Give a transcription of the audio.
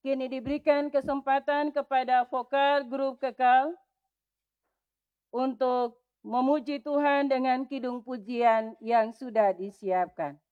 Kini diberikan kesempatan kepada vokal grup Kekal untuk memuji Tuhan dengan kidung pujian yang sudah disiapkan.